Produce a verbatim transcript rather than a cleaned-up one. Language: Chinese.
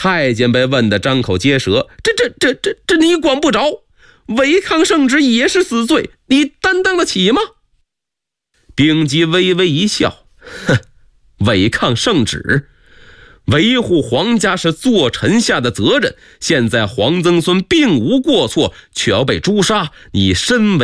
太监被问得张口结舌，这这这这这你管不着，违抗圣旨也是死罪，你担当得起吗？丙吉微微一笑，哼，违抗圣旨，维护皇家是做臣下的责任，现在皇曾孙并无过错，却要被诛杀，你身为